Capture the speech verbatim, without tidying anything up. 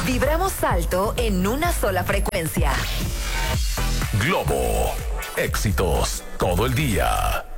Vibramos alto en una sola frecuencia. Globo. Éxitos todo el día.